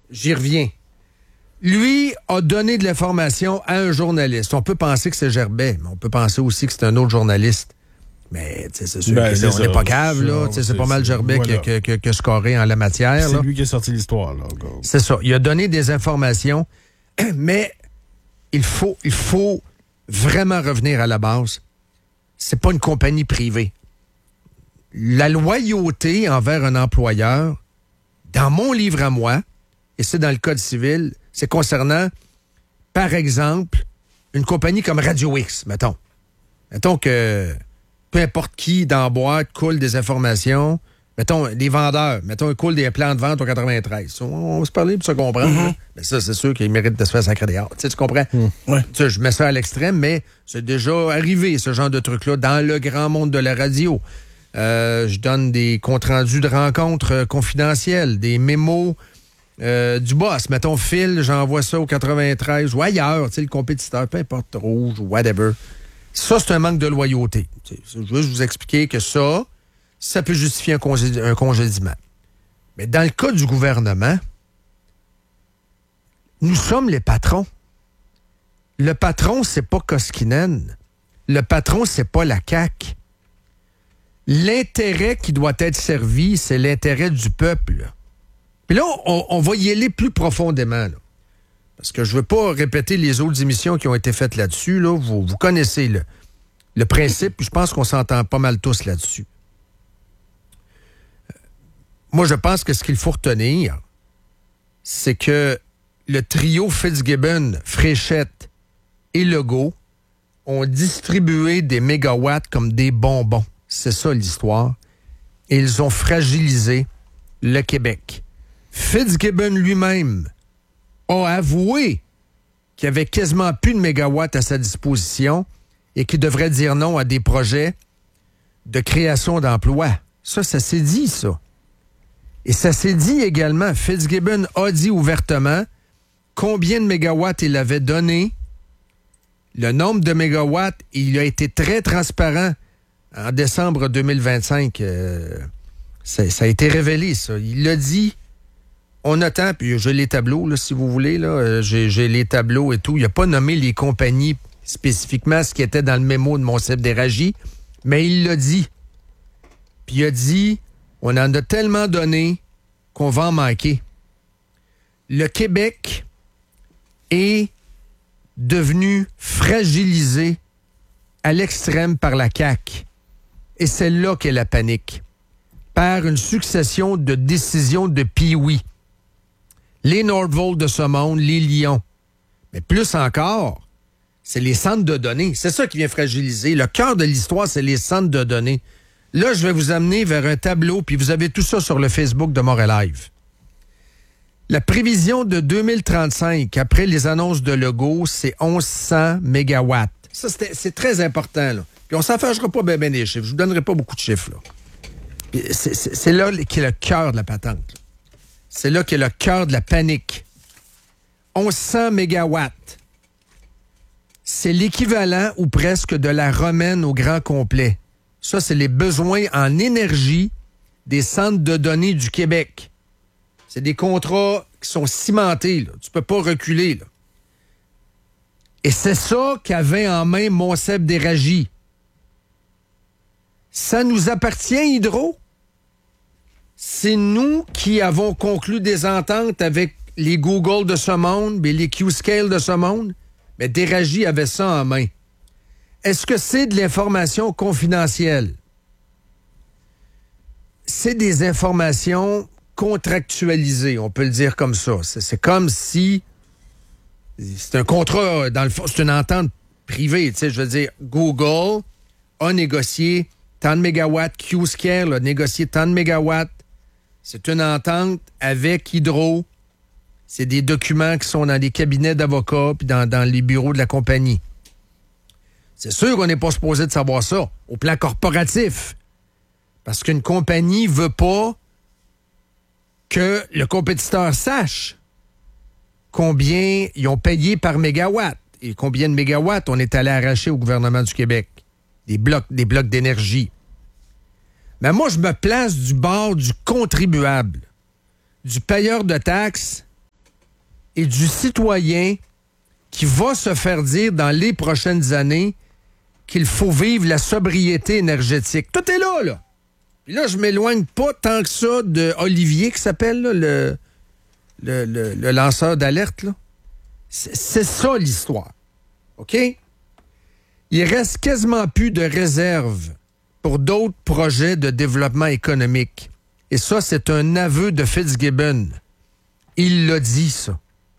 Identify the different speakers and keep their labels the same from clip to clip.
Speaker 1: j'y reviens. Lui a donné de l'information à un journaliste. On peut penser que c'est Gerbet, mais on peut penser aussi que c'est un autre journaliste. Mais c'est sûr qu'on n'est pas cave, là. C'est pas mal Gerbet qui a scoré en la matière.
Speaker 2: C'est
Speaker 1: là.
Speaker 2: lui qui a sorti l'histoire. Là.
Speaker 1: C'est ça. Il a donné des informations, mais il faut vraiment revenir à la base. C'est pas une compagnie privée. La loyauté envers un employeur, dans mon livre à moi, et c'est dans le Code civil, c'est concernant, par exemple, une compagnie comme Radio X, mettons. Mettons que peu importe qui dans la boîte coule des informations. Mettons, les vendeurs. Mettons, ils coulent des plans de vente au 93. On va se parler pour se comprendre. Mm-hmm. Mais ça, c'est sûr qu'il mérite de se faire sacrer dehors. Tu comprends?
Speaker 2: Ouais.
Speaker 1: Je mets ça à l'extrême, mais c'est déjà arrivé, ce genre de truc-là, dans le grand monde de la radio. Je donne des comptes rendus de rencontres confidentielles, des mémos du boss. Mettons, Phil, j'envoie ça au 93 ou ailleurs, le compétiteur, peu importe, Rouge ou whatever. Ça, c'est un manque de loyauté. Je veux juste vous expliquer que ça peut justifier un congédiement. Mais dans le cas du gouvernement, nous sommes les patrons. Le patron, c'est pas Koskinen. Le patron, c'est pas la CAQ. L'intérêt qui doit être servi, c'est l'intérêt du peuple. Puis là, on va y aller plus profondément. Là. Parce que je veux pas répéter les autres émissions qui ont été faites là-dessus. Là. Vous connaissez le principe, puis je pense qu'on s'entend pas mal tous là-dessus. Moi, je pense que ce qu'il faut retenir, c'est que le trio Fitzgibbon, Fréchette et Legault ont distribué des mégawatts comme des bonbons. C'est ça l'histoire. Et ils ont fragilisé le Québec. Fitzgibbon lui-même a avoué qu'il n'y avait quasiment plus de mégawatts à sa disposition et qu'il devrait dire non à des projets de création d'emplois. Ça s'est dit, ça. Et ça s'est dit également. Fitzgibbon a dit ouvertement combien de mégawatts il avait donné, le nombre de mégawatts, et il a été très transparent. En décembre 2025, ça a été révélé, ça. Il l'a dit. On attend, puis j'ai les tableaux, là, si vous voulez. Là, j'ai les tableaux et tout. Il n'a pas nommé les compagnies spécifiquement, ce qui était dans le mémo de Monsef Déragi, mais il l'a dit. Puis il a dit, on en a tellement donné qu'on va en manquer. Le Québec est devenu fragilisé à l'extrême par la CAQ. Et c'est là qu'est la panique. Par une succession de décisions de pee-wee. Les Nordvolt de ce monde, les Lions. Mais plus encore, c'est les centres de données. C'est ça qui vient fragiliser. Le cœur de l'histoire, c'est les centres de données. Là, je vais vous amener vers un tableau, puis vous avez tout ça sur le Facebook de Montréal Live. La prévision de 2035, après les annonces de Legault, c'est 1100 mégawatts. Ça, c'est très important, là. Puis on s'en fâchera pas bien des chiffres. Je vous donnerai pas beaucoup de chiffres, là. Puis c'est là qu'est le cœur de la patente. Là. C'est là qu'est le cœur de la panique. 1100 mégawatts. C'est l'équivalent ou presque de la romaine au grand complet. Ça, c'est les besoins en énergie des centres de données du Québec. C'est des contrats qui sont cimentés. Là. Tu peux pas reculer. Là. Et c'est ça qu'avait en main Monsef Déragi. Ça nous appartient, Hydro. C'est nous qui avons conclu des ententes avec les Google de ce monde, mais les Qscale de ce monde. Mais Déragi avait ça en main. Est-ce que c'est de l'information confidentielle? C'est des informations contractualisées, on peut le dire comme ça. C'est comme si c'est un contrat, dans le fond, c'est une entente privée. Tu sais, je veux dire, Google a négocié tant de mégawatts, Qscale a négocié tant de mégawatts. C'est une entente avec Hydro. C'est des documents qui sont dans les cabinets d'avocats puis dans les bureaux de la compagnie. C'est sûr qu'on n'est pas supposé de savoir ça au plan corporatif. Parce qu'une compagnie ne veut pas que le compétiteur sache combien ils ont payé par mégawatt et combien de mégawatts on est allé arracher au gouvernement du Québec. Des blocs d'énergie. Mais moi, je me place du bord du contribuable, du payeur de taxes et du citoyen qui va se faire dire dans les prochaines années qu'il faut vivre la sobriété énergétique. Tout est là, là. Puis là, je m'éloigne pas tant que ça de Olivier, qui s'appelle là, le lanceur d'alerte. Là. C'est ça l'histoire. OK? Il reste quasiment plus de réserves pour d'autres projets de développement économique. Et ça, c'est un aveu de Fitzgibbon. Il l'a dit, ça.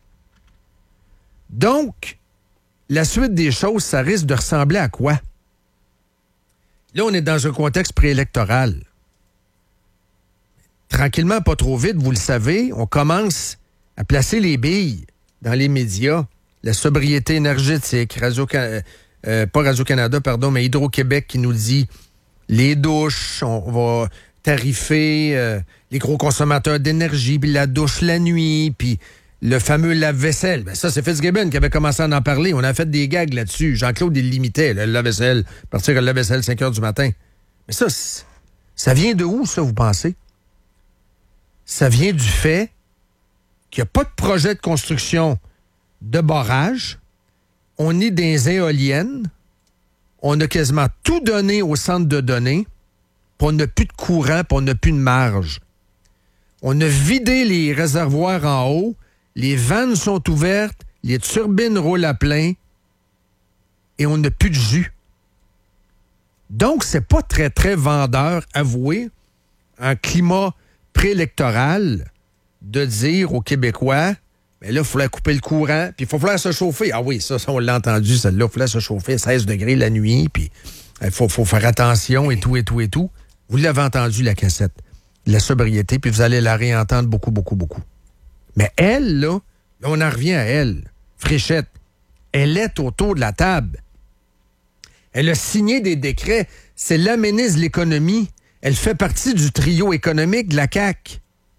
Speaker 1: Donc, la suite des choses, ça risque de ressembler à quoi? Là, on est dans un contexte préélectoral. Tranquillement, pas trop vite, vous le savez, on commence à placer les billes dans les médias. La sobriété énergétique, pas Radio-Canada, pardon, mais Hydro-Québec qui nous dit les douches, on va tarifer les gros consommateurs d'énergie, puis la douche la nuit, puis le fameux lave-vaisselle. Ben ça, c'est Fitzgibbon qui avait commencé à en parler. On a fait des gags là-dessus. Jean-Claude, il limitait le lave-vaisselle, partir à lave-vaisselle 5 heures du matin. Mais ça vient de où, ça, vous pensez? Ça vient du fait qu'il n'y a pas de projet de construction de barrage. On est dans les éoliennes. On a quasiment tout donné au centre de données. Puis on n'a plus de courant, puis on n'a plus de marge. On a vidé les réservoirs en haut. Les vannes sont ouvertes. Les turbines roulent à plein. Et on n'a plus de jus. Donc, c'est pas très, très vendeur, avoué, un climat préélectoral, de dire aux Québécois, mais là, il fallait couper le courant, puis il faut falloir se chauffer. Ah oui, ça on l'a entendu, celle-là, il fallait se chauffer à 16 degrés la nuit, puis il faut faire attention et tout, et tout, et tout. Vous l'avez entendu, la cassette, la sobriété, puis vous allez la réentendre beaucoup, beaucoup, beaucoup. Mais elle, là, on en revient à elle, Fréchette, elle est autour de la table. Elle a signé des décrets. C'est la ministre de l'Économie. Elle fait partie du trio économique de la CAQ.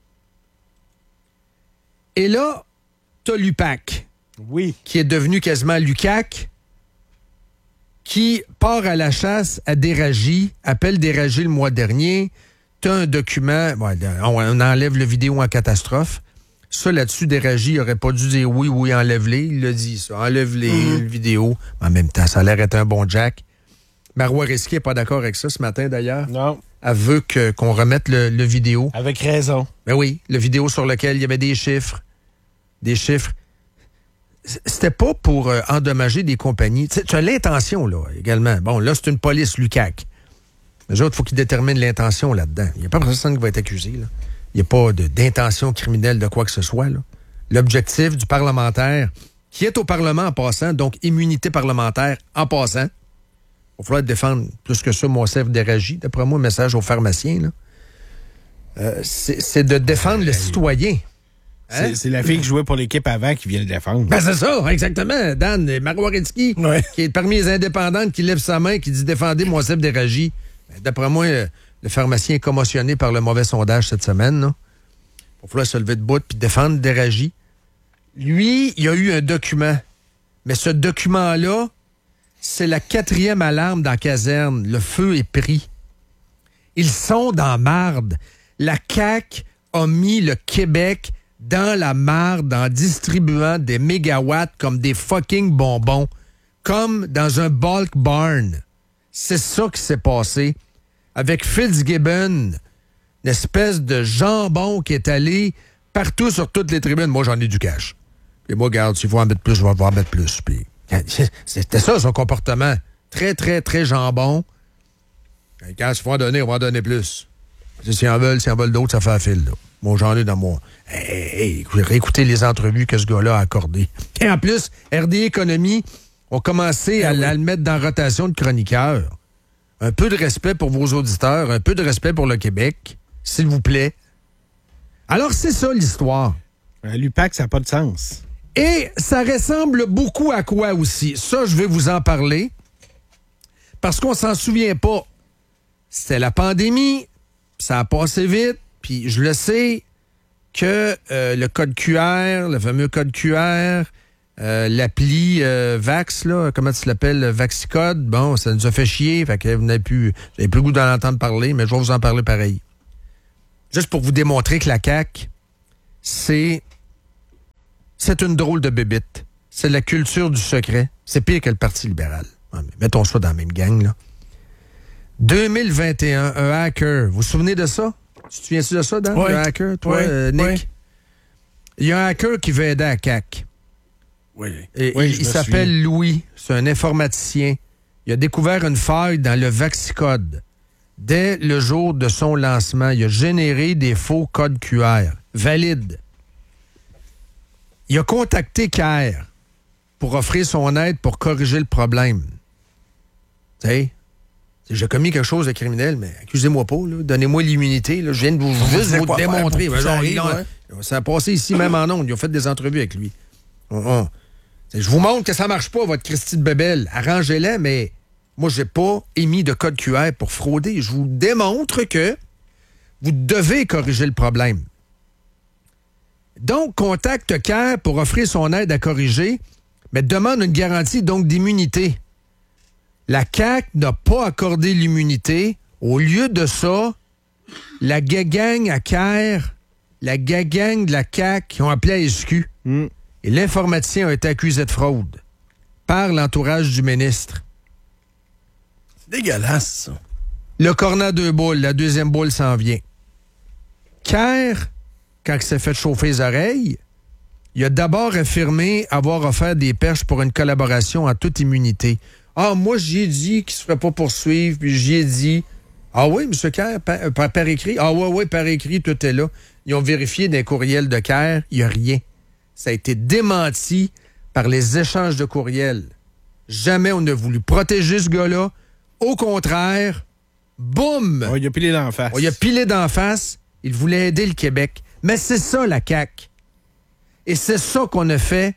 Speaker 1: Et là, t'as l'UPAC.
Speaker 2: Oui.
Speaker 1: Qui est devenu quasiment l'UQAC, qui part à la chasse à Déragi, appelle Déragi le mois dernier. T'as un document, on enlève le vidéo en catastrophe. Ça, là-dessus, Déragi n'aurait pas dû dire oui, enlève-les. Il l'a dit, ça. Enlève-les, le vidéo. En même temps, ça a l'air d'être un bon Jack. Marois Risky n'est pas d'accord avec ça ce matin, d'ailleurs.
Speaker 2: Non.
Speaker 1: Elle veut qu'on remette le vidéo.
Speaker 2: Avec raison.
Speaker 1: Ben oui, le vidéo sur lequel il y avait des chiffres. Des chiffres. C'était pas pour endommager des compagnies. Tu as l'intention, là, également. Bon, là, c'est une police, l'UQAC. Les autres, il faut qu'ils déterminent l'intention là-dedans. Il n'y a pas personne qui va être accusé, là. Il n'y a pas d'intention criminelle de quoi que ce soit, là. L'objectif du parlementaire, qui est au Parlement en passant, donc immunité parlementaire en passant, il va falloir défendre plus que ça, Moncef Déragi, d'après moi, message aux pharmaciens, là. C'est de défendre le citoyen.
Speaker 2: Hein? C'est la fille qui jouait pour l'équipe avant qui vient le défendre.
Speaker 1: Ben c'est ça, exactement. Dan Marois-Risky, qui est parmi les indépendantes, qui lève sa main, qui dit « Défendez Moncef Déragi ». D'après moi, le pharmacien est commotionné par le mauvais sondage cette semaine. Il va falloir se lever de bout puis défendre Déragi. Lui, il y a eu un document. Mais ce document-là, c'est la 4e alarme dans la caserne. Le feu est pris. Ils sont dans marde. La CAQ a mis le Québec dans la marde en distribuant des mégawatts comme des fucking bonbons. Comme dans un bulk barn. C'est ça qui s'est passé. Avec Fitzgibbon, une espèce de jambon qui est allé partout sur toutes les tribunes. Moi, j'en ai du cash. Et moi, regarde, s'il faut en mettre plus, je vais en mettre plus. Puis, c'était ça, son comportement. Très, très, très jambon. Quand il faut en donner, on va en donner plus. S'ils en veulent d'autres, ça fait un fil. Là. Moi, j'en ai dans moi. Réécoutez les entrevues que ce gars-là a accordées. Et en plus, RD Économie ont commencé à le mettre dans rotation de chroniqueurs. Un peu de respect pour vos auditeurs, un peu de respect pour le Québec, s'il vous plaît. Alors, c'est ça l'histoire.
Speaker 2: L'UPAC, ça n'a pas de sens.
Speaker 1: Et ça ressemble beaucoup à quoi aussi? Ça, je vais vous en parler. Parce qu'on s'en souvient pas. C'était la pandémie, ça a passé vite, puis je le sais que le code QR, le fameux code QR, l'appli Vax, là, comment tu l'appelles, Vaxicode, bon, ça nous a fait chier, fait que vous n'avez plus le goût d'en entendre parler, mais je vais vous en parler pareil. Juste pour vous démontrer que la CAQ, c'est c'est une drôle de bébite. C'est la culture du secret. C'est pire que le Parti libéral. Ouais, mais mettons ça dans la même gang, là. 2021, un hacker. Vous vous souvenez de ça? Tu te souviens-tu de ça, Dan?
Speaker 2: Ouais.
Speaker 1: Le hacker, toi,
Speaker 2: Ouais.
Speaker 1: Nick?
Speaker 2: Ouais.
Speaker 1: Il y a un hacker qui veut aider à CAQ.
Speaker 2: Oui.
Speaker 1: Et
Speaker 2: Oui,
Speaker 1: il
Speaker 2: je me
Speaker 1: s'appelle
Speaker 2: souviens.
Speaker 1: Louis. C'est un informaticien. Il a découvert une faille dans le Vaxicode. Dès le jour de son lancement, il a généré des faux codes QR valides. Il a contacté CAIR pour offrir son aide pour corriger le problème. Tu sais, j'ai commis quelque chose de criminel, mais accusez-moi pas, là. Donnez-moi l'immunité. Là. Je viens de juste
Speaker 3: dire
Speaker 1: vous
Speaker 3: quoi
Speaker 1: démontrer.
Speaker 3: faire pour que ça arrive,
Speaker 1: Ça a passé ici même en ondes. Ils ont fait des entrevues avec lui. Je vous montre que ça marche pas, votre Christy de Bébel. Arrangez-la, mais moi, j'ai pas émis de code QR pour frauder. Je vous démontre que vous devez corriger le problème. Donc, contacte CAIR pour offrir son aide à corriger, mais demande une garantie donc d'immunité. La CAQ n'a pas accordé l'immunité. Au lieu de ça, la gagang à CAIR, la gagang de la CAQ qui ont appelé à SQ. Et l'informaticien a été accusé de fraude par l'entourage du ministre.
Speaker 3: C'est dégueulasse, ça.
Speaker 1: Le cornet à 2 boules, la deuxième boule s'en vient. CAIR, quand il s'est fait chauffer les oreilles, il a d'abord affirmé avoir offert des perches pour une collaboration en toute immunité. Ah, moi, j'y ai dit qu'il ne se ferait pas poursuivre, puis j'y ai dit... Ah oui, M. CAIR, par écrit? Ah oui, par écrit, tout est là. Ils ont vérifié des courriels de CAIR, il n'y a rien. Ça a été démenti par les échanges de courriels. Jamais on n'a voulu protéger ce gars-là. Au contraire, boum!
Speaker 2: Il a pilé d'en face.
Speaker 1: Il a pilé d'en face. Il voulait aider le Québec. Mais c'est ça, la CAQ. Et c'est ça qu'on a fait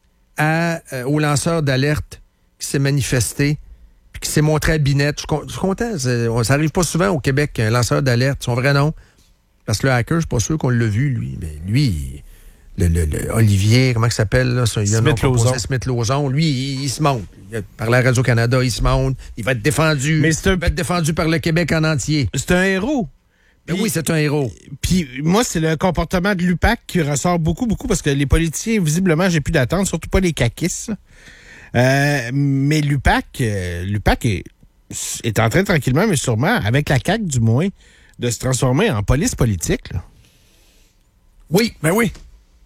Speaker 1: au lanceur d'alerte qui s'est manifesté puis qui s'est montré à Binette. Je suis content. Ça n'arrive pas souvent au Québec, un lanceur d'alerte. Son vrai nom. Parce que le hacker, je suis pas sûr qu'on l'a vu, lui. Mais lui, Olivier, comment il s'appelle? Là? Smith-Lauzon. Lui, il se monte. Par la Radio-Canada, il se monte. Il va être défendu.
Speaker 2: Mais
Speaker 1: il va être défendu par le Québec en entier.
Speaker 2: C'est un héros.
Speaker 1: Ben oui, c'est un héros.
Speaker 2: Puis moi, c'est le comportement de l'UPAC qui ressort beaucoup, parce que les politiciens, visiblement, j'ai plus d'attente, surtout pas les caquistes. Mais l'UPAC est en train, tranquillement, mais sûrement, avec la CAQ du moins, de se transformer en police politique. Là.
Speaker 1: Oui.
Speaker 3: Ben oui.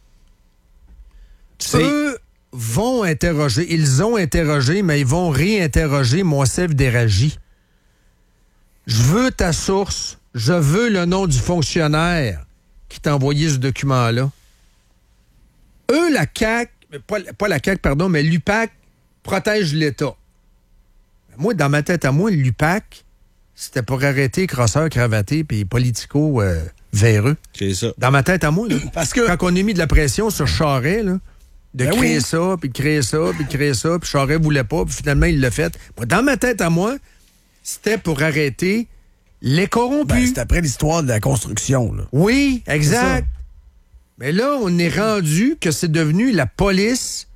Speaker 1: Eux vont interroger, ils ont interrogé, mais ils vont réinterroger Moncef Déragi. Je veux ta source, je veux le nom du fonctionnaire qui t'a envoyé ce document-là. Eux, la CAQ, pas la CAQ, pardon, mais l'UPAC protège l'État. Moi, dans ma tête à moi, l'UPAC, c'était pour arrêter les crosseurs cravatés puis politico véreux.
Speaker 2: C'est ça.
Speaker 1: Dans ma tête à moi, là.
Speaker 3: Parce que...
Speaker 1: Quand on a mis de la pression sur Charest, là, de
Speaker 3: Ben
Speaker 1: créer
Speaker 3: oui.
Speaker 1: ça, puis de créer ça, puis de créer ça, puis Charest voulait pas, puis finalement, il l'a fait. Moi, dans ma tête à moi, c'était pour arrêter les corrompus.
Speaker 3: Ben, c'est après l'histoire de la construction, là.
Speaker 1: Oui, exact.
Speaker 3: C'est ça.
Speaker 1: Mais là, on est rendu que c'est devenu la police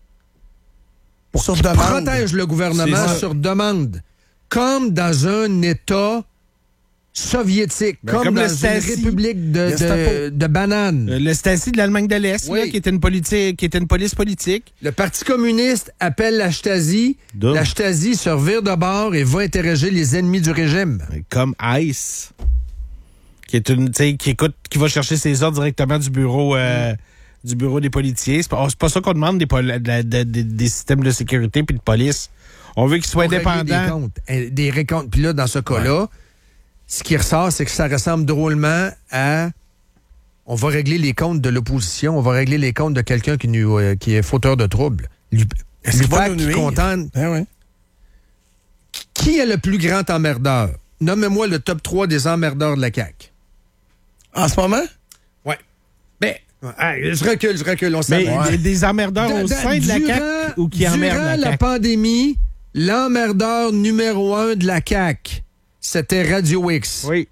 Speaker 3: Sur
Speaker 1: qui
Speaker 3: demande.
Speaker 1: protège le gouvernement
Speaker 3: C'est ça.
Speaker 1: sur demande. Comme dans un État soviétique,
Speaker 2: Ben,
Speaker 1: comme
Speaker 2: comme
Speaker 1: dans
Speaker 2: le
Speaker 1: une
Speaker 2: Stasi.
Speaker 1: république
Speaker 3: Gestapo.
Speaker 1: de bananes.
Speaker 2: Le Stasi de l'Allemagne de l'Est,
Speaker 1: Oui.
Speaker 2: là, qui était une police politique.
Speaker 1: Le Parti communiste appelle la Stasi.
Speaker 2: Duh.
Speaker 1: La Stasi se revire de bord et va interroger les ennemis du régime.
Speaker 2: Comme ICE, qui est qui va chercher ses ordres directement du bureau des politiciens. C'est pas ça qu'on demande des systèmes de sécurité puis de police. On veut qu'ils soient
Speaker 1: Pour régler
Speaker 2: indépendants.
Speaker 1: des récomptes. Puis là, dans ce cas-là, ce qui ressort, c'est que ça ressemble drôlement à... On va régler les comptes de l'opposition, on va régler les comptes de quelqu'un qui est fauteur de troubles.
Speaker 3: Est-ce qu'il va
Speaker 1: L'UPAC
Speaker 3: nous
Speaker 1: qui
Speaker 3: nuire?
Speaker 1: contente.
Speaker 3: Ben oui.
Speaker 1: Qui est le plus grand emmerdeur? Nommez-moi le top 3 des emmerdeurs de la CAQ.
Speaker 3: En ce moment?
Speaker 1: Ouais. Ben, je recule, on
Speaker 2: Mais
Speaker 1: s'en va.
Speaker 2: des emmerdeurs au sein de la CAQ ou qui emmerdent
Speaker 1: Durant
Speaker 2: la
Speaker 1: la
Speaker 2: CAQ?
Speaker 1: pandémie, l'emmerdeur numéro 1 de la CAQ, c'était Radio X.
Speaker 2: Oui.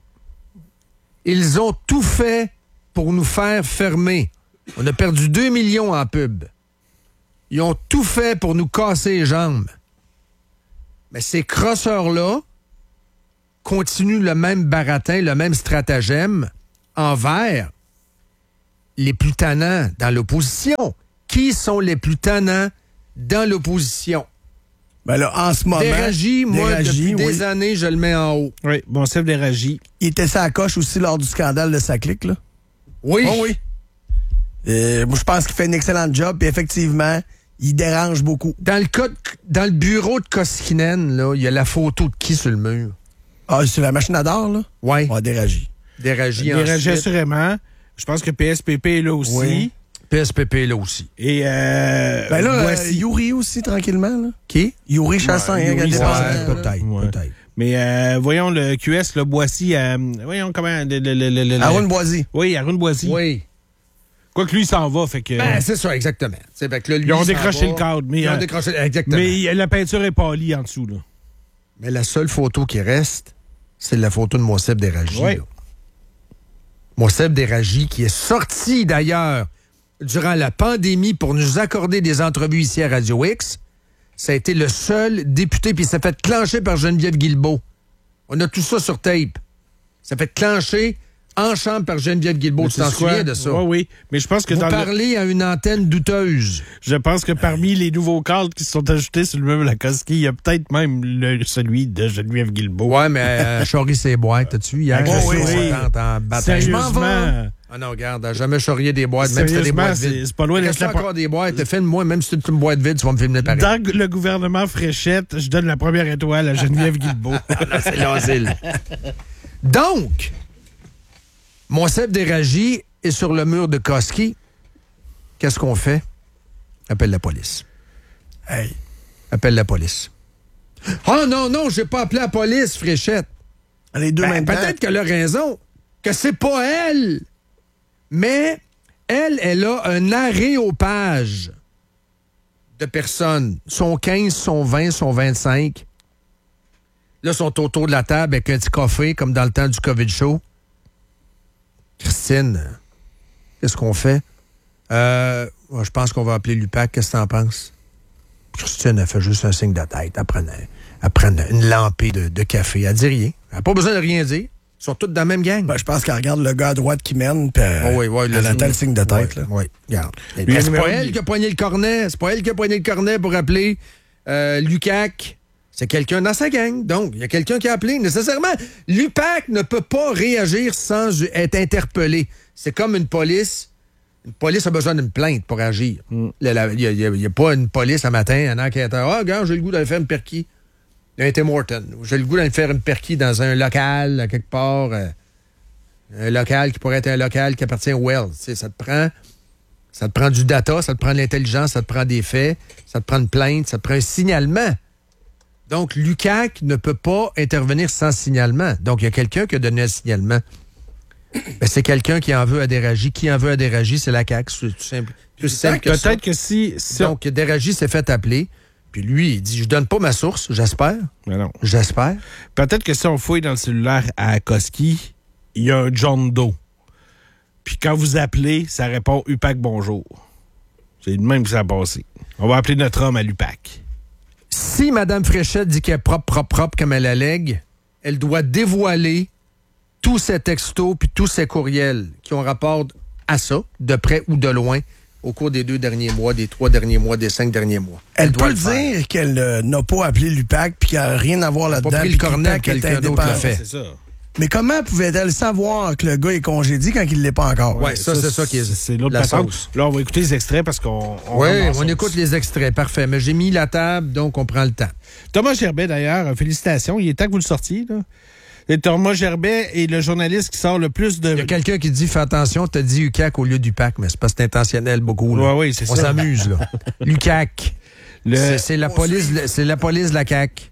Speaker 1: Ils ont tout fait pour nous faire fermer. On a perdu 2 millions en pub. Ils ont tout fait pour nous casser les jambes. Mais ces crosseurs-là continuent le même baratin, le même stratagème envers les plus tannants dans l'opposition. qui sont les plus tannants dans l'opposition.
Speaker 3: Ben là, en ce moment...
Speaker 1: Déragi, moi,
Speaker 3: Déragi,
Speaker 1: depuis des années, je le mets en haut.
Speaker 2: Oui, bon, Steph Déragi.
Speaker 3: Il était sa coche aussi lors du scandale de sa clique, là.
Speaker 1: Oui.
Speaker 3: Oh oui. Moi, je pense qu'il fait un excellent job, puis effectivement, il dérange beaucoup.
Speaker 1: Dans le bureau de Koskinen, là, il y a la photo de qui sur le mur?
Speaker 3: Ah, c'est la machine à d'or, là?
Speaker 1: Oui.
Speaker 3: Ah, Déragi.
Speaker 1: Déragi
Speaker 2: Déragi
Speaker 1: ensuite.
Speaker 2: assurément. Je pense que PSPP est là aussi.
Speaker 3: Oui.
Speaker 1: PSPP, là aussi.
Speaker 2: Et
Speaker 3: Ben là,
Speaker 2: voici.
Speaker 3: Yuri aussi, tranquillement, là.
Speaker 1: Qui?
Speaker 3: Yuri Chassin,
Speaker 2: Yuri
Speaker 3: hein,
Speaker 2: Chassin,
Speaker 3: dépendant, là.
Speaker 1: peut-être,
Speaker 2: Ouais.
Speaker 1: peut-être.
Speaker 2: Mais voyons le QS, le Boissy. Voyons comment.
Speaker 3: Arun Boisy.
Speaker 2: Oui, Arun Boissy.
Speaker 1: Oui.
Speaker 2: Quoique lui, il s'en va. Fait que,
Speaker 1: Ben, c'est ça, exactement. C'est fait que là, lui,
Speaker 2: ils ont
Speaker 1: il s'en
Speaker 2: décroché
Speaker 1: va.
Speaker 2: le cadre. Mais,
Speaker 1: Ils ont décroché, exactement.
Speaker 2: mais la peinture est pâlie en dessous. Là.
Speaker 1: Mais la seule photo qui reste, c'est la photo de Mousseb Déragi.
Speaker 2: Oui.
Speaker 1: là. Mousseb Déragi, qui est sorti d'ailleurs durant la pandémie pour nous accorder des entrevues ici à Radio X. Ça a été le seul député, puis il s'est fait clencher par Geneviève Guilbeault. On a tout ça sur tape. Ça fait clencher en chambre par Geneviève Guilbeault. Tu t'en souviens de ça?
Speaker 2: Oui, oui. Mais je pense que
Speaker 1: Vous
Speaker 2: dans
Speaker 1: parlez à une antenne douteuse.
Speaker 2: je pense que parmi les nouveaux cadres qui se sont ajoutés sur le meuble à Koski, il y a peut-être même celui de Geneviève Guilbeault.
Speaker 1: Ouais, mais charrie ses boîtes, t'as-tu? Hier,
Speaker 2: Oh,
Speaker 1: je
Speaker 2: oui,
Speaker 1: suis
Speaker 2: oui.
Speaker 1: en bataille.
Speaker 2: Sérieusement.
Speaker 1: Ah non, regarde, elle a jamais charrié des boîtes, même si c'est des
Speaker 2: Sérieusement,
Speaker 1: boîtes vides.
Speaker 2: c'est pas loin d'être
Speaker 1: Reste
Speaker 2: la
Speaker 1: encore des boîtes, filme-moi, même si c'est une boîte vide, tu vas me filmer pareil.
Speaker 2: Dans le gouvernement Fréchette, je donne la première étoile à Geneviève Guilbeault.
Speaker 1: Là, c'est l'asile. Donc, Mousseb Déragi est sur le mur de Koski. Qu'est-ce qu'on fait? Appelle la police.
Speaker 3: Hey.
Speaker 1: Appelle la police. Oh non, j'ai pas appelé la police, Fréchette.
Speaker 3: Les deux mêmes temps.
Speaker 1: Peut-être qu'elle a raison, que c'est pas elle. Mais elle a un aréopage de personnes. Sont 15, sont 20, sont 25. Là, sont autour de la table avec un petit café, comme dans le temps du COVID show. Christine, qu'est-ce qu'on fait? Je pense qu'on va appeler l'UPAC. Qu'est-ce que t'en penses? Christine, elle fait juste un signe de tête. Elle prend une lampée de café. Elle dit rien. Elle n'a pas besoin de rien dire. Ils sont tous dans la même gang.
Speaker 3: Ben, je pense qu'elle regarde le gars à droite qui mène, puis elle attend le signe de tête. Là.
Speaker 1: Oui, regarde.
Speaker 2: Lui,
Speaker 1: C'est
Speaker 2: numéro
Speaker 1: pas elle qui a poigné le cornet. C'est pas elle qui a poigné le cornet pour appeler l'UQAC. C'est quelqu'un dans sa gang. Donc, il y a quelqu'un qui a appelé. Nécessairement, l'UPAC ne peut pas réagir sans être interpellé. C'est comme une police. Une police a besoin d'une plainte pour agir. Il n'y a pas une police un matin, un enquêteur. Ah, regarde, j'ai le goût d'aller faire une perquis. Un Tim Horton. J'ai le goût d'aller faire une perquis dans un local, à quelque part. Un local qui pourrait être un local qui appartient au Wells. Ça te prend du data, ça te prend de l'intelligence, ça te prend des faits, ça te prend une plainte, ça te prend un signalement. Donc, l'UQAC ne peut pas intervenir sans signalement. Donc, il y a quelqu'un qui a donné un signalement. Ben, c'est quelqu'un qui en veut à Déragi. Qui en veut à Déragi, c'est la CAQ. C'est tout simple. Plus simple que ça.
Speaker 2: Peut-être que si
Speaker 1: Donc, Déragi s'est fait appeler. Puis lui, il dit, je donne pas ma source, j'espère.
Speaker 2: Mais non.
Speaker 1: J'espère.
Speaker 2: Peut-être que si on fouille dans le cellulaire à Koski, il y a un John Doe. Puis quand vous appelez, ça répond UPAC bonjour. C'est de même que ça a passé. On va appeler notre homme à l'UPAC.
Speaker 1: Si Mme Fréchette dit qu'elle est propre, comme elle allègue, elle doit dévoiler tous ses textos puis tous ses courriels qui ont rapport à ça, de près ou de loin, au cours des 2 derniers mois, des 3 derniers mois, des 5 derniers mois.
Speaker 3: Elle
Speaker 1: doit
Speaker 3: peut
Speaker 1: le faire.
Speaker 3: dire qu'elle n'a pas appelé l'UPAC puis qu'elle n'a rien à voir là-dedans.
Speaker 1: pas pris le
Speaker 3: puis que
Speaker 1: cornet,
Speaker 3: l'UPAC est
Speaker 1: quelqu'un d'autre l'a
Speaker 3: indépendant.
Speaker 1: fait.
Speaker 2: C'est ça.
Speaker 3: Mais comment pouvait-elle savoir que le gars est congédié quand il ne l'est pas encore?
Speaker 1: Ouais, ça, c'est ça qui est
Speaker 2: C'est l'autre
Speaker 1: la
Speaker 2: patente.
Speaker 1: sauce.
Speaker 2: Là, on va écouter les extraits parce qu'on
Speaker 1: Oui,
Speaker 2: rentre dans
Speaker 1: on
Speaker 2: la
Speaker 1: écoute
Speaker 2: sauce.
Speaker 1: les extraits. Parfait. Mais j'ai mis la table, donc on prend le temps.
Speaker 2: Thomas Gerbet, d'ailleurs, félicitations. Il est temps que vous le sortiez, là. Et Thomas Gerbet est le journaliste qui sort le plus de...
Speaker 1: Il y a quelqu'un qui dit, fais attention, t'as dit UQAC au lieu d'UPAC, mais c'est pas c'est intentionnel beaucoup. Là.
Speaker 2: Ouais, oui, c'est
Speaker 1: on
Speaker 2: ça.
Speaker 1: s'amuse, là. L'UQAC. C'est la police de la CAQ.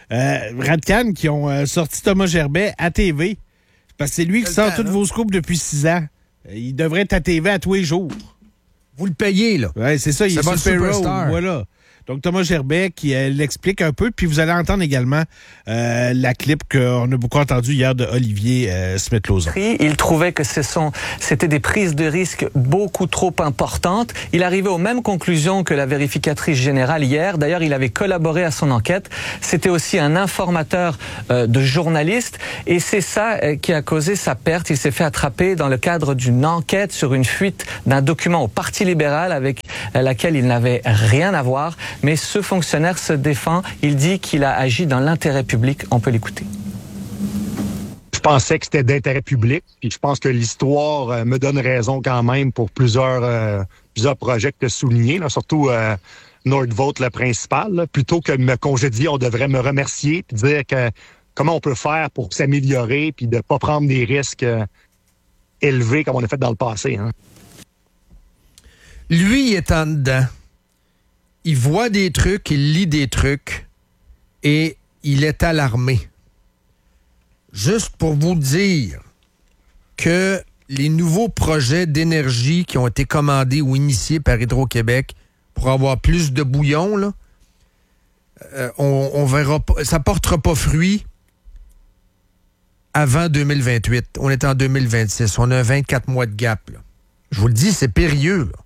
Speaker 2: Radcan qui ont sorti Thomas Gerbet à TV. Parce que c'est lui qui sort toutes vos scoops depuis 6 ans. Il devrait être à TV à tous les jours.
Speaker 1: Vous le payez, là.
Speaker 2: Ouais, c'est ça, il est
Speaker 1: C'est votre
Speaker 2: super
Speaker 1: superstar.
Speaker 2: Voilà. Donc, Thomas Gerbet qui l'explique un peu, puis vous allez entendre également la clip qu'on a beaucoup entendu hier de Olivier Smith-Lauzon.
Speaker 4: Il trouvait que c'était des prises de risque beaucoup trop importantes. Il arrivait aux mêmes conclusions que la vérificatrice générale hier. D'ailleurs, il avait collaboré à son enquête. C'était aussi un informateur de journalistes et c'est ça qui a causé sa perte. Il s'est fait attraper dans le cadre d'une enquête sur une fuite d'un document au Parti libéral avec laquelle il n'avait rien à voir. Mais ce fonctionnaire se défend. Il dit qu'il a agi dans l'intérêt public. On peut l'écouter.
Speaker 5: Je pensais que c'était d'intérêt public. Puis je pense que l'histoire me donne raison quand même pour plusieurs projets que tu as soulignés, là, surtout Nordvolt, le principal. Là. Plutôt que de me congédier, on devrait me remercier et dire que comment on peut faire pour s'améliorer puis de ne pas prendre des risques élevés comme on a fait dans le passé. Hein.
Speaker 1: Lui, il est en dedans. Il voit des trucs, il lit des trucs et il est alarmé. Juste pour vous dire que les nouveaux projets d'énergie qui ont été commandés ou initiés par Hydro-Québec pour avoir plus de bouillon, là, on verra pas, ça portera pas fruit avant 2028. On est en 2026. On a 24 mois de gap. Là. Je vous le dis, c'est périlleux. Là.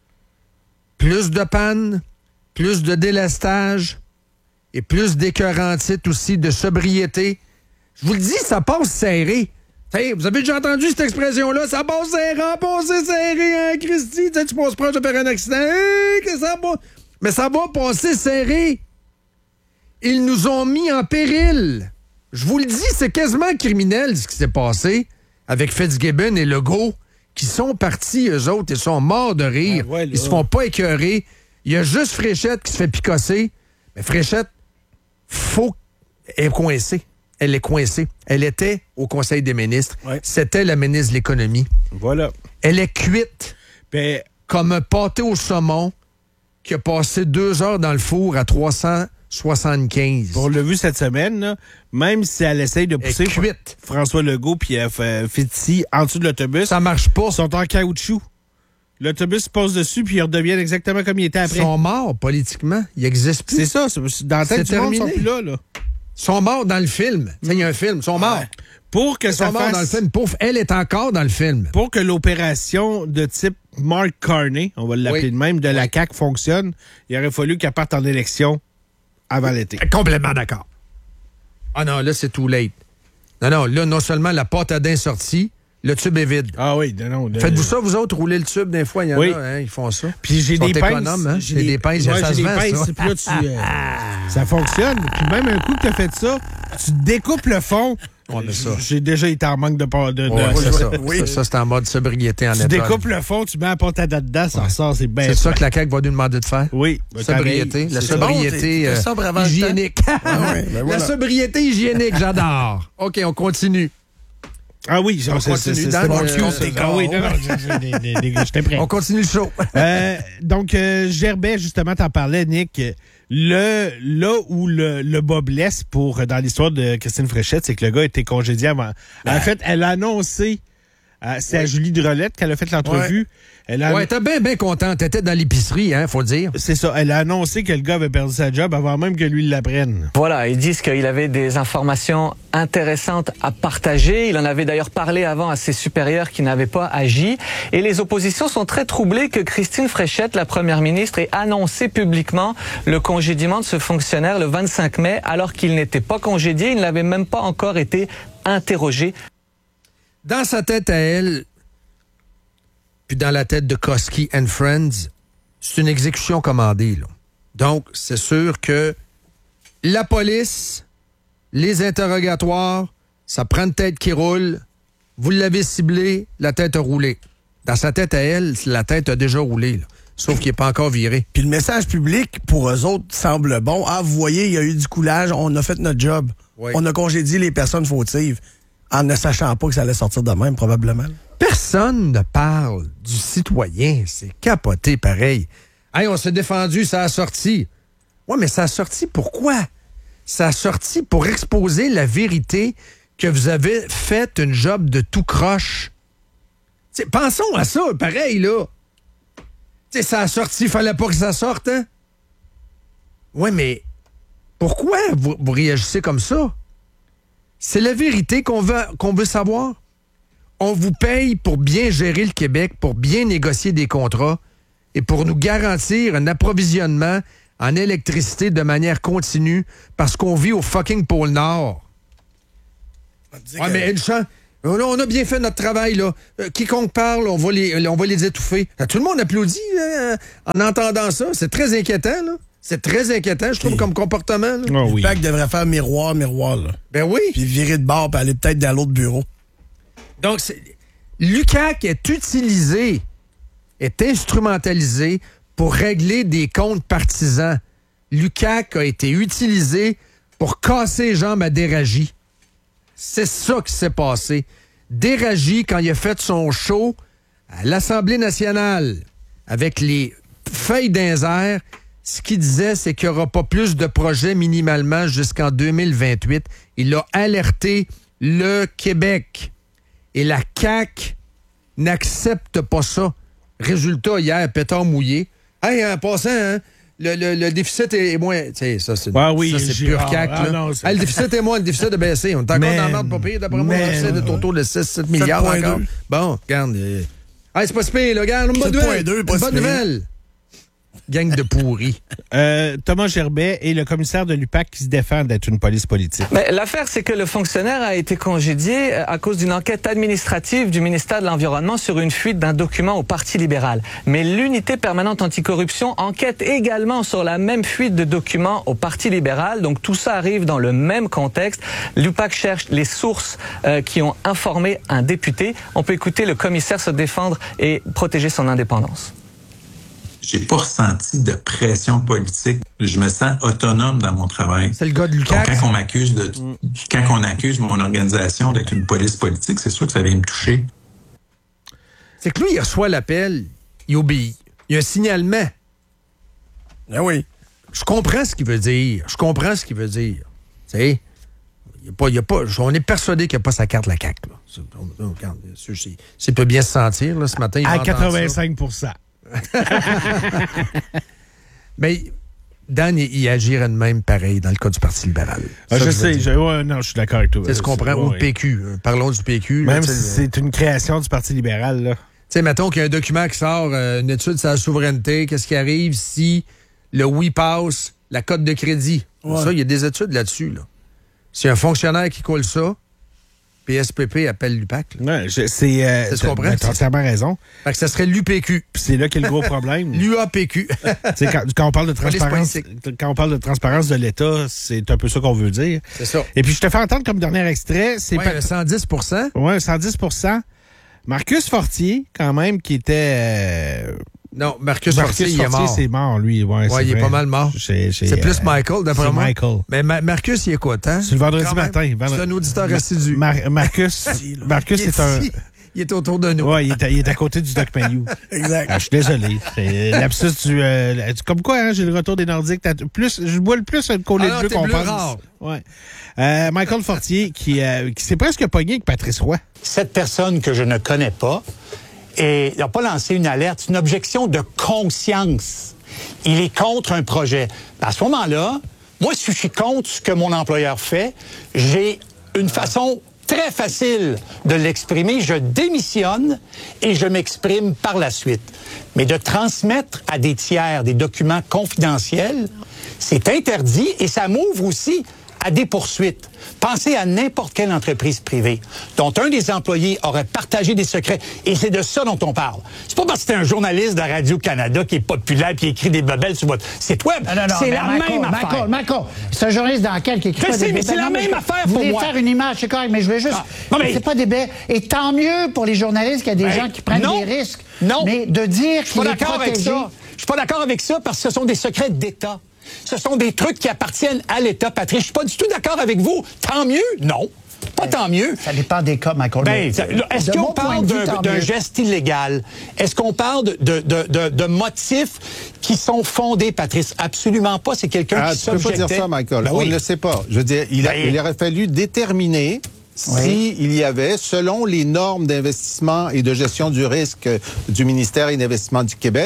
Speaker 1: Plus de panne, plus de délestage et plus d'écœurantite aussi, de sobriété. Je vous le dis, ça passe serré. T'sais, vous avez déjà entendu cette expression-là? Ça passe serré, passer serré, hein, Christy? T'sais, tu passes proche de faire un accident. Que ça va... Mais ça va passer serré. Ils nous ont mis en péril. Je vous le dis, c'est quasiment criminel ce qui s'est passé avec Fitzgibbon et Legault qui sont partis, eux autres, ils sont morts de rire. Ah ouais, ils se font pas écœurer. Il y a juste Fréchette qui se fait picosser. Mais Fréchette, elle est coincée. Elle est coincée. Elle était au Conseil des ministres. Ouais. C'était la ministre de l'Économie.
Speaker 2: Voilà.
Speaker 1: Elle est cuite comme un pâté au saumon qui a passé 2 heures dans le four à 375.
Speaker 2: On l'a vu cette semaine, là, même si elle essaye de pousser François Legault puis Fitzy en dessous de l'autobus.
Speaker 1: Ça marche pas.
Speaker 2: Ils sont en caoutchouc. L'autobus passe dessus puis ils redeviennent exactement comme ils étaient après.
Speaker 1: Ils sont morts politiquement. Ils n'existent plus.
Speaker 2: C'est ça. Dans la tête du monde, ils sont plus là.
Speaker 1: Ils sont morts dans le film. Il y a un film. Ils sont morts. Ouais.
Speaker 2: Pour que
Speaker 1: ils
Speaker 2: ça
Speaker 1: sont morts dans le film. Pouf, elle est encore dans le film.
Speaker 2: Pour que l'opération de type Mark Carney, on va l'appeler de même, de la CAQ fonctionne, il aurait fallu qu'elle parte en élection avant l'été.
Speaker 1: Complètement d'accord. Ah non, là, c'est too late. Non, là, non seulement la pâte à dents est sortie, le tube est vide.
Speaker 2: Ah oui, non.
Speaker 1: Faites-vous ça, vous autres, rouler le tube, des fois, il y en a, hein, ils font ça.
Speaker 2: Puis j'ai des pinces.
Speaker 1: Hein? J'ai des pinces, ça se vend, ça.
Speaker 2: Puis là, ça fonctionne. Puis même un coup que tu as fait ça, tu découpes le fond. J'ai déjà été en manque de
Speaker 1: c'est ça. Oui. Ça, c'est en mode sobriété en état.
Speaker 2: Tu découpes le fond, tu mets la pâte à dents dedans, ça ressort, c'est bien.
Speaker 1: C'est ça que la CAQ va nous demander de faire?
Speaker 2: Oui.
Speaker 1: Sobriété. La sobriété hygiénique. La sobriété hygiénique, j'adore. OK, on continue.
Speaker 2: Ah oui,
Speaker 1: on continue.
Speaker 2: J'étais prêt.
Speaker 1: On continue le show.
Speaker 2: Donc, Gerbet, justement, t'en parlais, Nick. Là où le bas blesse dans l'histoire de Christine Fréchette, c'est que le gars a été congédié avant. En fait, elle a annoncé, c'est à Julie Drolette qu'elle a fait l'entrevue.
Speaker 1: Ouais, t'es bien contente. T'étais dans l'épicerie, hein, faut le dire.
Speaker 2: C'est ça. Elle a annoncé que le gars avait perdu sa job avant même que lui l'apprenne.
Speaker 4: Voilà, ils disent qu'il avait des informations intéressantes à partager. Il en avait d'ailleurs parlé avant à ses supérieurs qui n'avaient pas agi. Et les oppositions sont très troublées que Christine Fréchette, la première ministre, ait annoncé publiquement le congédiement de ce fonctionnaire le 25 mai, alors qu'il n'était pas congédié. Il n'avait même pas encore été interrogé.
Speaker 1: Dans sa tête à elle, puis dans la tête de Koski and Friends, c'est une exécution commandée. Là. Donc, c'est sûr que la police, les interrogatoires, ça prend une tête qui roule. Vous l'avez ciblé, la tête a roulé. Dans sa tête à elle, la tête a déjà roulé. Là. Sauf qu'il n'est pas encore viré.
Speaker 3: Puis le message public, pour eux autres, semble bon. Ah, vous voyez, il y a eu du coulage, on a fait notre job. Oui. On a congédié les personnes fautives. En ne sachant pas que ça allait sortir de même, probablement.
Speaker 1: Personne ne parle du citoyen. C'est capoté, pareil. Hey, on s'est défendu, ça a sorti. Ouais, mais ça a sorti pourquoi? Ça a sorti pour exposer la vérité que vous avez fait une job de tout croche. T'sais, pensons à ça, pareil, là. T'sais, ça a sorti, fallait pas que ça sorte, hein? Oui, mais pourquoi vous réagissez comme ça? C'est la vérité qu'on veut savoir. On vous paye pour bien gérer le Québec, pour bien négocier des contrats et pour nous garantir un approvisionnement en électricité de manière continue parce qu'on vit au fucking pôle Nord. Ouais, mais une chance. On a bien fait notre travail, là. Quiconque parle, on va les étouffer. Tout le monde applaudit en entendant ça. C'est très inquiétant, là. C'est très inquiétant, je trouve, comme comportement. Là.
Speaker 2: Oh, oui.
Speaker 3: Le PAC devrait faire miroir, là.
Speaker 1: Ben oui.
Speaker 3: Puis virer de bord, puis aller peut-être dans l'autre bureau.
Speaker 1: Donc, l'UQAC est instrumentalisé pour régler des comptes partisans. L'UQAC a été utilisé pour casser les jambes à Déragi. C'est ça qui s'est passé. Déragi, quand il a fait son show à l'Assemblée nationale avec les feuilles d'un air, ce qu'il disait, c'est qu'il n'y aura pas plus de projets minimalement jusqu'en 2028. Il a alerté le Québec. Et la CAQ n'accepte pas ça. Résultat, hier, pétard mouillé. Hey, en passant, hein, le déficit est moins... Tu sais, ça, c'est pur CAQ. Le déficit est moins, le déficit a baissé. On est encore dans la merde pas pire. D'après moi, le déficit est autour de 6-7 milliards encore. Bon, regarde. C'est pas si pire, là. Regarde, une bonne nouvelle. Gang de pourris.
Speaker 2: Thomas Gerbet et le commissaire de l'UPAC qui se défendent d'être une police politique.
Speaker 4: Mais l'affaire, c'est que le fonctionnaire a été congédié à cause d'une enquête administrative du ministère de l'Environnement sur une fuite d'un document au Parti libéral. Mais l'unité permanente anticorruption enquête également sur la même fuite de documents au Parti libéral. Donc tout ça arrive dans le même contexte. L'UPAC cherche les sources qui ont informé un député. On peut écouter le commissaire se défendre et protéger son indépendance.
Speaker 6: J'ai pas ressenti de pression politique. Je me sens autonome dans mon travail.
Speaker 1: C'est le gars de l'UQAC.
Speaker 6: Donc, quand on accuse mon organisation d'être une police politique, c'est sûr que ça vient me toucher.
Speaker 1: C'est que lui, il reçoit l'appel, il obéit. Il y a un signalement.
Speaker 3: Ah oui.
Speaker 1: Je comprends ce qu'il veut dire. Tu sais, on est persuadé qu'il n'y a pas sa carte la CAQ. C'est peut bien se sentir là, ce matin.
Speaker 2: À 85%.
Speaker 1: Mais Dan, il agirait de même pareil dans le cas du Parti libéral.
Speaker 2: Je sais. Je suis d'accord avec toi.
Speaker 1: C'est ce qu'on prend. Ou le PQ. Parlons du PQ.
Speaker 2: Même si c'est une création du Parti libéral. Là.
Speaker 1: Tu sais, mettons qu'il y a un document qui sort, une étude sur la souveraineté. Qu'est-ce qui arrive si le oui passe, la cote de crédit? Ouais. Ça, il y a des études là-dessus. Là. C'est un fonctionnaire qui colle ça. PSPP appelle l'UPAC.
Speaker 2: Ouais, c'est ce qu'on prend. Tu as entièrement raison.
Speaker 1: Fait que ça serait l'UPQ.
Speaker 2: Puis c'est là qu'est le gros problème.
Speaker 1: L'UAPQ.
Speaker 2: Quand on parle de transparence, de l'État, c'est un peu ça qu'on veut dire.
Speaker 1: C'est ça.
Speaker 2: Et puis je te fais entendre comme dernier extrait. C'est
Speaker 1: 110
Speaker 2: Oui, 110 Marcus Fortier, quand même, qui était...
Speaker 1: Non, Marcus Fortier, il est mort.
Speaker 2: C'est mort, lui. Ouais,
Speaker 1: il est pas mal mort. C'est plus Michael, d'après moi.
Speaker 2: Michael.
Speaker 1: Mais Marcus, il écoute, hein?
Speaker 2: C'est le vendredi matin.
Speaker 1: C'est un auditeur assidu.
Speaker 2: Marcus est un...
Speaker 1: Il est autour de nous.
Speaker 2: Oui, il est à côté du Doc Mayou.
Speaker 3: Exact.
Speaker 2: Je suis désolé. C'est l'absus du... comme quoi, hein, j'ai le retour des Nordiques. Je bois le plus un collet de bleu qu'on pense. Ouais. Michael Fortier, qui s'est presque pogné avec Patrice Roy.
Speaker 7: Cette personne que je ne connais pas, et il n'a pas lancé une alerte, c'est une objection de conscience. Il est contre un projet. À ce moment-là, moi, si je suis contre ce que mon employeur fait, j'ai une façon très facile de l'exprimer. Je démissionne et je m'exprime par la suite. Mais de transmettre à des tiers des documents confidentiels, c'est interdit et ça m'ouvre aussi à des poursuites. Pensez à n'importe quelle entreprise privée dont un des employés aurait partagé des secrets. Et c'est de ça dont on parle. C'est pas parce que c'est un journaliste de Radio-Canada qui est populaire et qui écrit des bebelles sur votre site web.
Speaker 8: Non, c'est la même affaire. Michael, c'est un journaliste d'enquête qui écrit pas des bebelles.
Speaker 7: C'est la même affaire pour moi.
Speaker 8: Vous voulez faire une image, c'est correct, mais je veux juste... c'est pas des bebelles. Et tant mieux pour les journalistes qu'il y a des gens qui prennent des risques.
Speaker 7: Non.
Speaker 8: Mais de dire qu'il est protégé...
Speaker 7: Je suis pas d'accord avec ça parce que ce sont des secrets d'État. Ce sont des trucs qui appartiennent à l'État, Patrice. Je suis pas du tout d'accord avec vous. Tant mieux? Non. Pas tant mieux.
Speaker 8: Ça dépend des cas, Michael.
Speaker 7: Est-ce qu'on parle d'un geste illégal? Est-ce qu'on parle de motifs qui sont fondés, Patrice? Absolument pas. C'est quelqu'un qui s'objectait.
Speaker 9: Tu peux pas dire ça, Michael. On ne le sait pas. Je veux dire, il aurait fallu déterminer s'il y avait, selon les normes d'investissement et de gestion du risque du ministère et d'Investissement du Québec,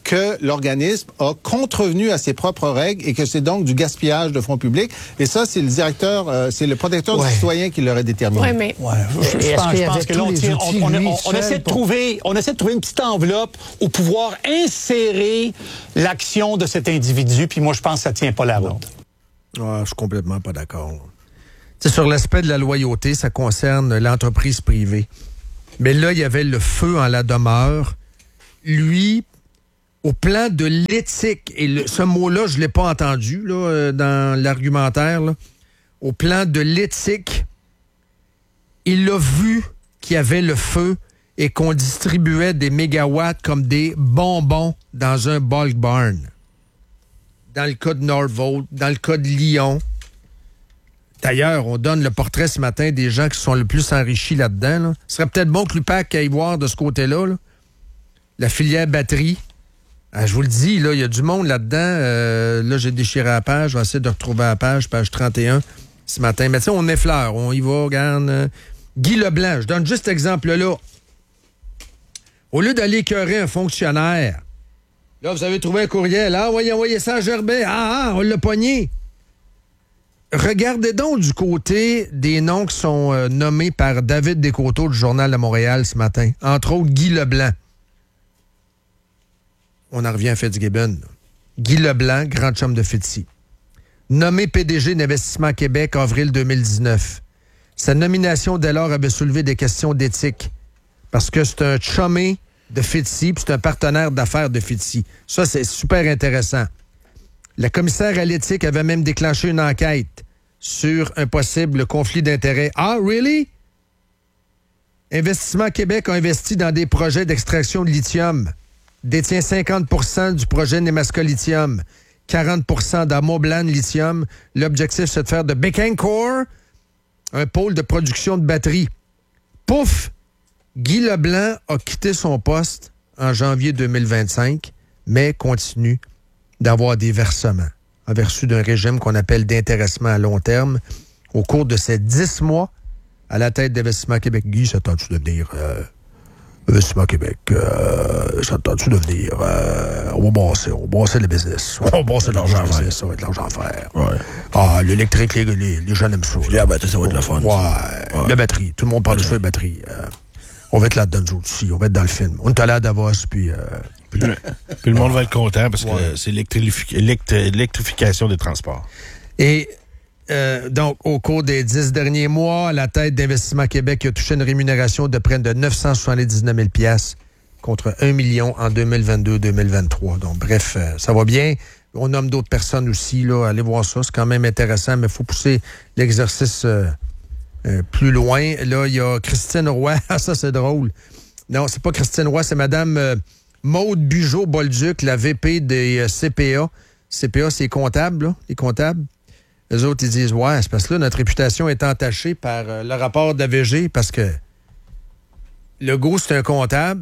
Speaker 9: que l'organisme a contrevenu à ses propres règles et que c'est donc du gaspillage de fonds publics. Et ça, c'est le directeur, c'est le protecteur du citoyen qui l'aurait déterminé.
Speaker 10: Oui, mais...
Speaker 7: Je pense que là, on essaie de trouver une petite enveloppe où pouvoir insérer l'action de cet individu, puis moi, je pense que ça tient pas la route.
Speaker 1: Je suis complètement pas d'accord. T'sais, sur l'aspect de la loyauté, ça concerne l'entreprise privée. Mais là, il y avait le feu en la demeure. Lui, au plan de l'éthique, et ce mot-là, je ne l'ai pas entendu là, dans l'argumentaire, là. Au plan de l'éthique, il a vu qu'il y avait le feu et qu'on distribuait des mégawatts comme des bonbons dans un bulk barn. Dans le cas de Northvolt, dans le cas de Lyon. D'ailleurs, on donne le portrait ce matin des gens qui sont le plus enrichis là-dedans. Là. Ce serait peut-être bon que l'UPAC aille voir de ce côté-là, là. La filière batterie. Je vous le dis, là, il y a du monde là-dedans. Là, j'ai déchiré la page. Je vais essayer de retrouver la page 31, ce matin. Mais tu sais, on effleure. On y va, regarde. Guy Leblanc, je donne juste cet exemple-là. Au lieu d'aller écœurer un fonctionnaire, là, vous avez trouvé un courriel. Ah, envoyez ça à Gerbet. On l'a pogné. Regardez donc du côté des noms qui sont nommés par David Descoteaux du Journal de Montréal ce matin. Entre autres, Guy Leblanc. On en revient à Fitzgibbon. Guy Leblanc, grand chum de Fitzy. Nommé PDG d'Investissement Québec, avril 2019. Sa nomination dès lors avait soulevé des questions d'éthique. Parce que c'est un chumé de Fitzy, puis c'est un partenaire d'affaires de Fitzy. Ça, c'est super intéressant. La commissaire à l'éthique avait même déclenché une enquête sur un possible conflit d'intérêts. Ah, really? Investissement Québec a investi dans des projets d'extraction de lithium. Détient 50% du projet Nemaska Lithium, 40% dans Moblan Lithium. L'objectif, c'est de faire de Bécancour un pôle de production de batteries. Pouf! Guy Leblanc a quitté son poste en janvier 2025, mais continue d'avoir des versements en vertu d'un régime qu'on appelle d'intéressement à long terme. Au cours de ces 10 mois, à la tête d'Investissement Québec, Guy, ça tente-tu de venir... Investissement Québec, ça tente-tu de venir... on va brasser le business. On va brasser de l'argent à faire. Ça va être l'argent à faire. Ouais. L'électrique, les gens aiment ça.
Speaker 3: La batterie, ça va être le fun.
Speaker 1: Ouais. La batterie. Tout le monde parle de ça, la batterie. On va être là-dedans, nous autres aussi. On va être dans le film. On est allé à Davos, puis
Speaker 2: le monde va être content parce que c'est l'électrification des transports.
Speaker 1: Et donc, au cours des 10 derniers mois, la tête d'Investissement Québec a touché une rémunération de près de 979 000 $ contre 1 million en 2022-2023. Donc, bref, ça va bien. On nomme d'autres personnes aussi. Là, allez voir ça. C'est quand même intéressant, mais il faut pousser l'exercice plus loin. Là, il y a Christine Roy. Ça, c'est drôle. Non, c'est pas Christine Roy, c'est Mme Maude Bugeaud-Bolduc, la VP des CPA. CPA, c'est les comptables, là, les comptables. Eux autres, ils disent, ouais, c'est parce que là, notre réputation est entachée par le rapport d'AVG parce que Legault, c'est un comptable,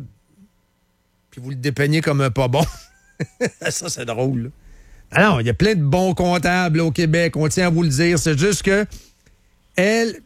Speaker 1: puis vous le dépeignez comme un pas bon. Ça, c'est drôle. Alors, il y a plein de bons comptables là, au Québec, on tient à vous le dire. C'est juste que elle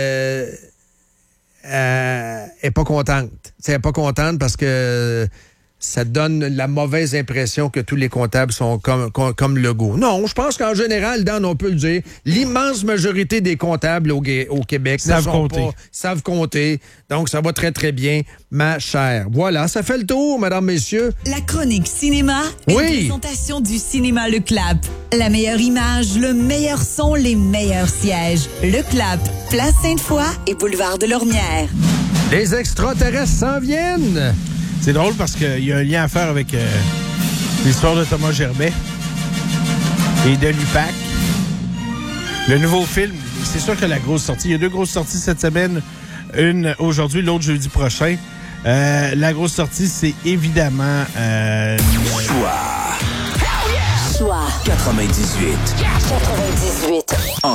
Speaker 1: est pas contente. Elle n'est pas contente parce que ça donne la mauvaise impression que tous les comptables sont comme Legault. Non, je pense qu'en général, Dan, on peut le dire, l'immense majorité des comptables au Québec savent compter. Donc, ça va très, très bien, ma chère. Voilà, ça fait le tour, mesdames, messieurs.
Speaker 11: La chronique cinéma, une présentation du cinéma Le Clap. La meilleure image, le meilleur son, les meilleurs sièges. Le Clap, Place Sainte-Foy et Boulevard de Lormière.
Speaker 1: Les extraterrestres s'en viennent!
Speaker 2: C'est drôle parce qu'il y a un lien à faire avec l'histoire de Thomas Gerbet et de l'UPAC. Le nouveau film, c'est sûr que la grosse sortie. Il y a 2 grosses sorties cette semaine. Une aujourd'hui, l'autre jeudi prochain. La grosse sortie, c'est évidemment...
Speaker 12: Choix 98. 1.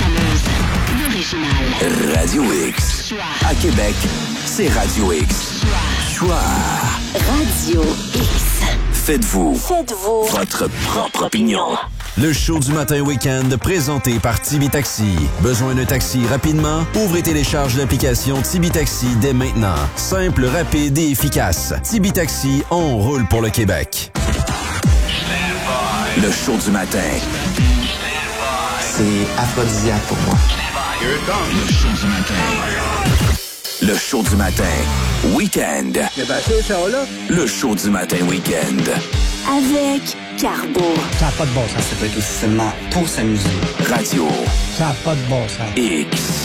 Speaker 12: Original. Radio X. À Québec, c'est Radio X. Choix.
Speaker 11: Radio X.
Speaker 12: Faites-vous votre propre opinion. Le show du matin week-end présenté par Tibi Taxi. Besoin d'un taxi rapidement? Ouvrez et télécharge l'application Tibi Taxi dès maintenant. Simple, rapide et efficace. Tibi Taxi, on roule pour le Québec. Le show du matin.
Speaker 10: C'est aphrodisiaque pour moi.
Speaker 12: Le show du matin. Le show du matin. Week-end. Le show du matin week-end.
Speaker 11: Avec Carbo.
Speaker 10: Ça n'a pas de bon sens. Ça peut être aussi seulement pour s'amuser.
Speaker 12: Radio.
Speaker 10: Ça n'a pas de bon sens.
Speaker 12: X.